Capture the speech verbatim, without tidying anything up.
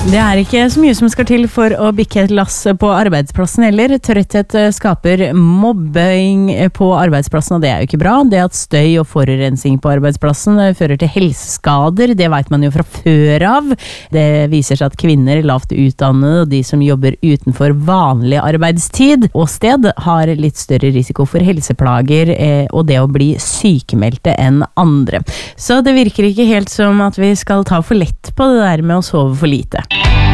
Det er ikke så mye som skal til for å bikke et lass på arbeidsplassen heller. Trøtthet skaper mobbing på arbeidsplassen, og det er jo ikke bra. Det at støy og forurensning på arbeidsplassen fører til helseskader, det vet man jo fra før av. Det viser seg at kvinner, lavt utdannede og de som jobber utenfor vanlig arbeidstid og sted, har litt større risiko for helseplager og det å bli sykemeldte enn andre. Så det virker ikke helt som at vi skal ta for lett på det der med å sove for lite.